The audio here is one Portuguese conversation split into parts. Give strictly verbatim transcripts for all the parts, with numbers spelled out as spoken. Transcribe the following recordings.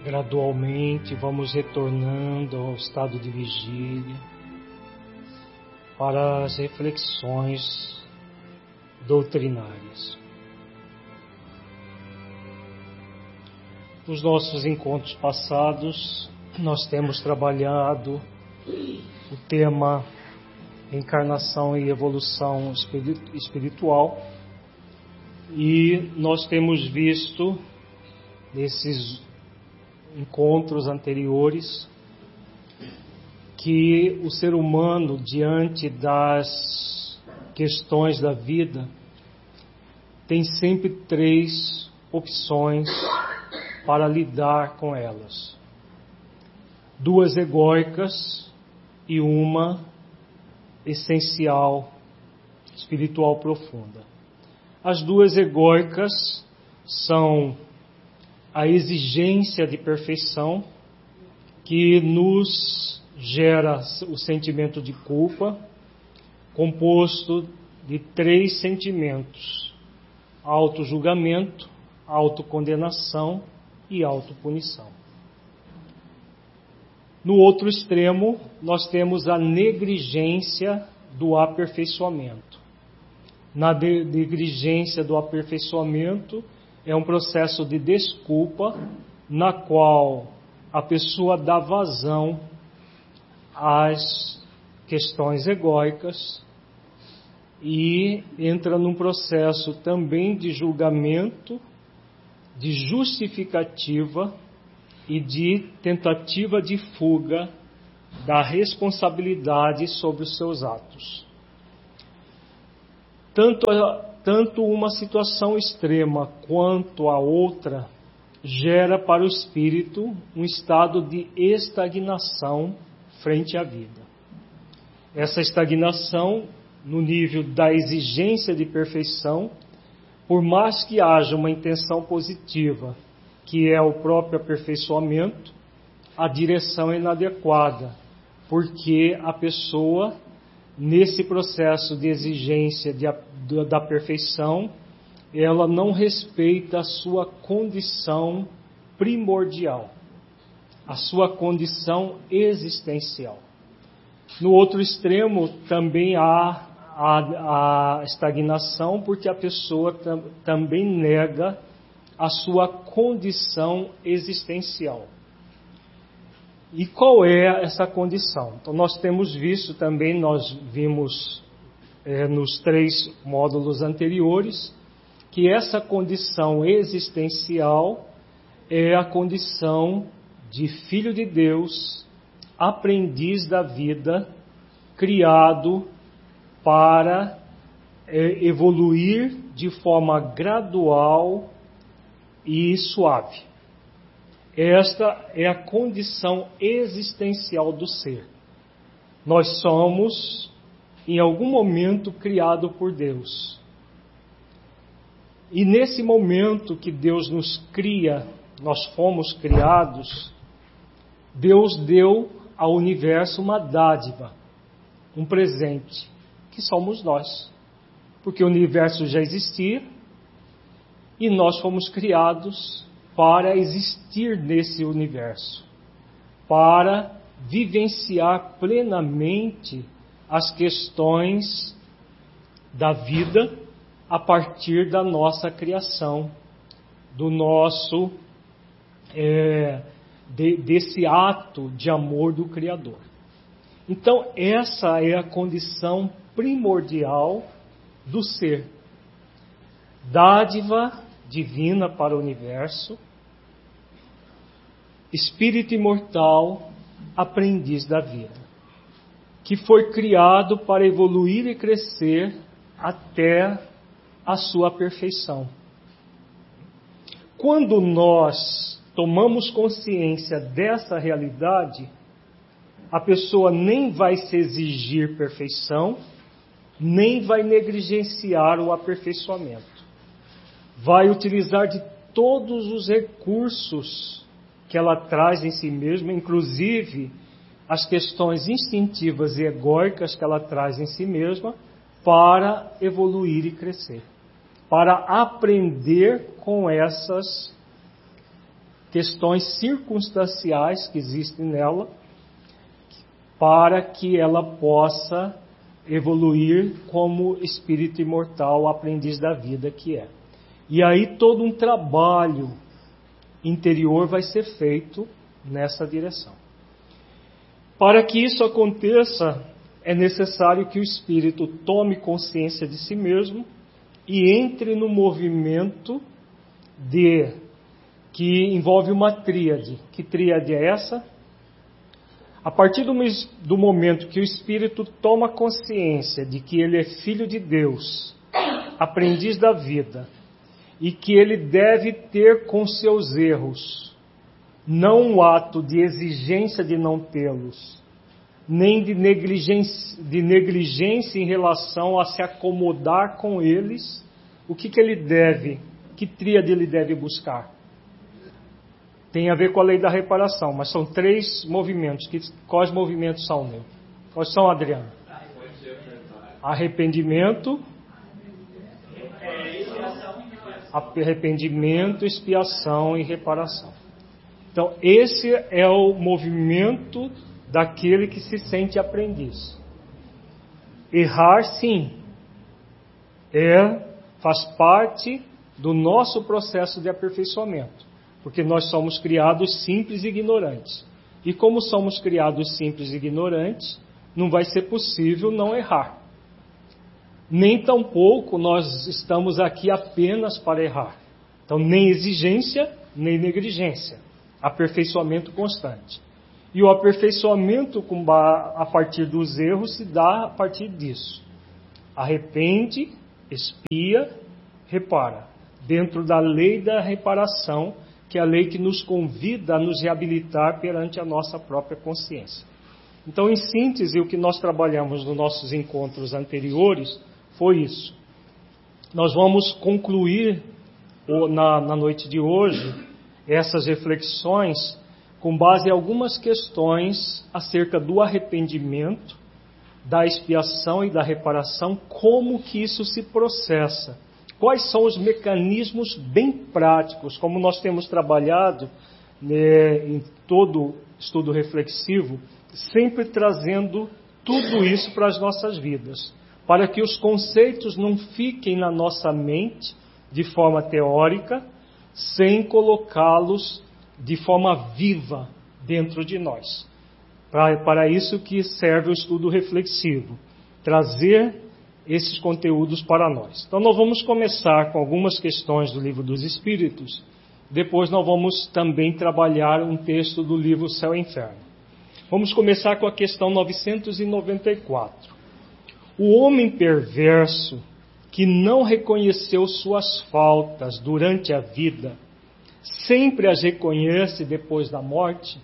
Gradualmente vamos retornando ao estado de vigília para as reflexões doutrinárias. Nos nossos encontros passados, nós temos trabalhado o tema encarnação e evolução espiritual e nós temos visto nesses encontros anteriores que o ser humano, diante das questões da vida, tem sempre três opções para lidar com elas: duas egóicas e uma essencial, espiritual profunda. As duas egóicas são a exigência de perfeição, que nos gera o sentimento de culpa, composto de três sentimentos: auto-julgamento, autocondenação e autopunição. No outro extremo, nós temos a negligência do aperfeiçoamento. Na de- negligência do aperfeiçoamento, é um processo de desculpa, na qual a pessoa dá vazão às questões egóicas e entra num processo também de julgamento, de justificativa e de tentativa de fuga da responsabilidade sobre os seus atos. Tanto a Tanto uma situação extrema quanto a outra gera para o espírito um estado de estagnação frente à vida. Essa estagnação, no nível da exigência de perfeição, por mais que haja uma intenção positiva, que é o próprio aperfeiçoamento, a direção é inadequada, porque a pessoa, nesse processo de exigência de, da perfeição, ela não respeita a sua condição primordial, a sua condição existencial. No outro extremo também há a, a estagnação, porque a pessoa tam, também nega a sua condição existencial. E qual é essa condição? Então nós temos visto também, nós vimos é, nos três módulos anteriores, que essa condição existencial é a condição de filho de Deus, aprendiz da vida, criado para é, evoluir de forma gradual e suave. Esta é a condição existencial do ser. Nós somos, em algum momento, criados por Deus. E nesse momento que Deus nos cria, nós fomos criados, Deus deu ao universo uma dádiva, um presente, que somos nós. Porque o universo já existia e nós fomos criados para existir nesse universo, para vivenciar plenamente as questões da vida a partir da nossa criação, do nosso é, de, desse ato de amor do Criador. Então essa é a condição primordial do ser, dádiva divina para o universo, espírito imortal, aprendiz da vida, que foi criado para evoluir e crescer até a sua perfeição. Quando nós tomamos consciência dessa realidade, a pessoa nem vai se exigir perfeição, nem vai negligenciar o aperfeiçoamento. Vai utilizar de todos os recursos que ela traz em si mesma, inclusive as questões instintivas e egóicas que ela traz em si mesma, para evoluir e crescer, para aprender com essas questões circunstanciais que existem nela, para que ela possa evoluir como espírito imortal, aprendiz da vida que é. E aí todo um trabalho interior vai ser feito nessa direção. Para que isso aconteça, é necessário que o espírito tome consciência de si mesmo e entre no movimento de que envolve uma tríade. Que tríade é essa? A partir do, do momento que o espírito toma consciência de que ele é filho de Deus, aprendiz da vida, e que ele deve ter com seus erros, não um ato de exigência de não tê-los, nem de negligência, de negligência em relação a se acomodar com eles, o que, que ele deve, que tríade ele deve buscar? Tem a ver com a lei da reparação, mas são três movimentos. Que, quais movimentos são, meu? Quais são, Adriano? Arrependimento, arrependimento, expiação e reparação. Então, esse é o movimento daquele que se sente aprendiz. Errar, sim, é, faz parte do nosso processo de aperfeiçoamento. Porque nós somos criados simples e ignorantes. E como somos criados simples e ignorantes, não vai ser possível não errar. Nem tampouco nós estamos aqui apenas para errar. Então, nem exigência, nem negligência. Aperfeiçoamento constante. E o aperfeiçoamento a partir dos erros se dá a partir disso. Arrepende, expia, repara. Dentro da lei da reparação, que é a lei que nos convida a nos reabilitar perante a nossa própria consciência. Então, em síntese, o que nós trabalhamos nos nossos encontros anteriores foi isso. Nós vamos concluir na, na noite de hoje essas reflexões com base em algumas questões acerca do arrependimento, da expiação e da reparação, como que isso se processa. Quais são os mecanismos bem práticos, como nós temos trabalhado né, em todo estudo reflexivo, sempre trazendo tudo isso para as nossas vidas, para que os conceitos não fiquem na nossa mente de forma teórica, sem colocá-los de forma viva dentro de nós. Para, para isso que serve o estudo reflexivo, trazer esses conteúdos para nós. Então nós vamos começar com algumas questões do Livro dos Espíritos, depois nós vamos também trabalhar um texto do livro Céu e Inferno. Vamos começar com a questão novecentos e noventa e quatro. O homem perverso que não reconheceu suas faltas durante a vida, sempre as reconhece depois da morte?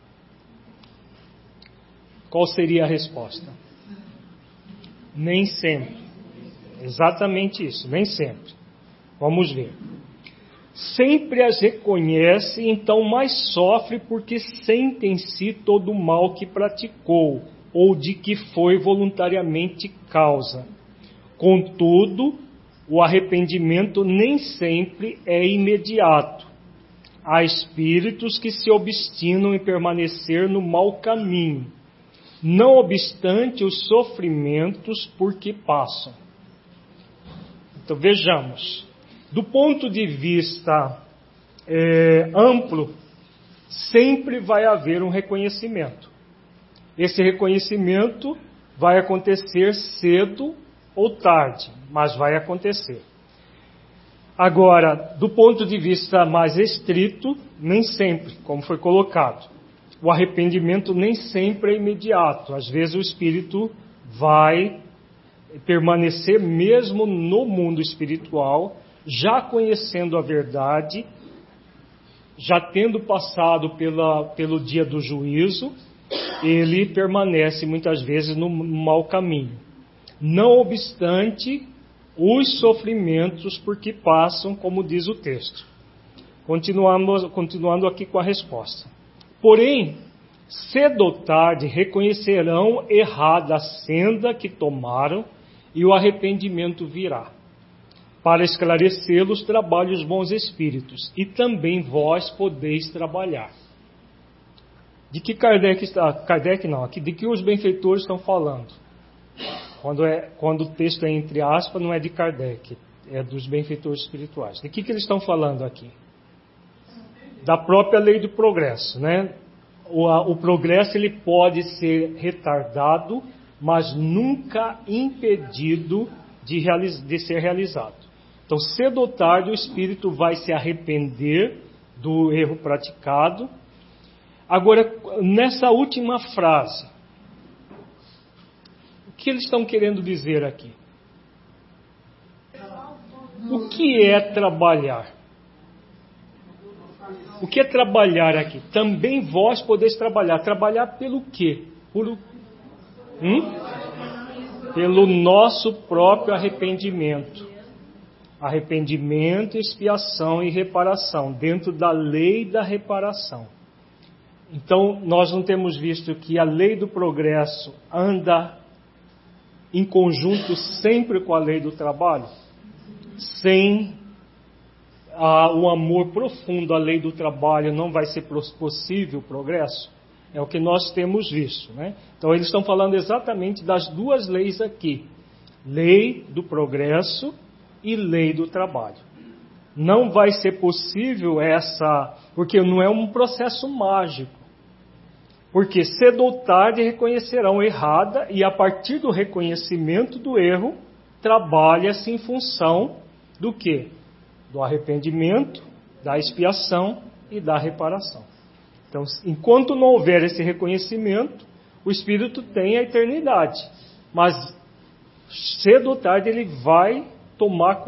Qual seria a resposta? Nem sempre. Exatamente isso, nem sempre. Vamos ver. Sempre as reconhece, então mais sofre porque sente em si todo o mal que praticou, ou de que foi voluntariamente causa. Contudo, o arrependimento nem sempre é imediato. Há espíritos que se obstinam em permanecer no mau caminho, não obstante os sofrimentos por que passam. Então vejamos, do ponto de vista é, amplo, sempre vai haver um reconhecimento. Esse reconhecimento vai acontecer cedo ou tarde, mas vai acontecer. Agora, do ponto de vista mais estrito, nem sempre, como foi colocado. O arrependimento nem sempre é imediato. Às vezes o espírito vai permanecer mesmo no mundo espiritual, já conhecendo a verdade, já tendo passado pela, pelo dia do juízo, ele permanece muitas vezes no mau caminho. Não obstante os sofrimentos por que passam, como diz o texto. Continuamos, continuando aqui com a resposta. Porém, cedo ou tarde reconhecerão errada a senda que tomaram e o arrependimento virá. para esclarecê-los trabalham os bons espíritos, e também vós podeis trabalhar. De que Kardec está, Kardec não, aqui, de que os benfeitores estão falando? Quando, é, quando o texto é entre aspas, não é de Kardec, é dos benfeitores espirituais. De que, que eles estão falando aqui? Da própria lei do progresso, né? O, a, o progresso ele pode ser retardado, mas nunca impedido de, realiz, de ser realizado. Então, cedo ou tarde, o espírito vai se arrepender do erro praticado. Agora, nessa última frase, o que eles estão querendo dizer aqui? O que é trabalhar? O que é trabalhar aqui? Também vós podeis trabalhar. Trabalhar pelo quê? Por, hum? Pelo nosso próprio arrependimento. Arrependimento, expiação e reparação, dentro da lei da reparação. Então, nós não temos visto que a lei do progresso anda em conjunto sempre com a lei do trabalho? Sem a, o amor profundo à lei do trabalho não vai ser possível o progresso? É o que nós temos visto, né? Então, eles estão falando exatamente das duas leis aqui. Lei do progresso e lei do trabalho. Não vai ser possível essa... Porque não é um processo mágico. Porque cedo ou tarde reconhecerão errada e a partir do reconhecimento do erro, trabalha-se em função do quê? Do arrependimento, da expiação e da reparação. Então, enquanto não houver esse reconhecimento, o espírito tem a eternidade. Mas cedo ou tarde ele vai tomar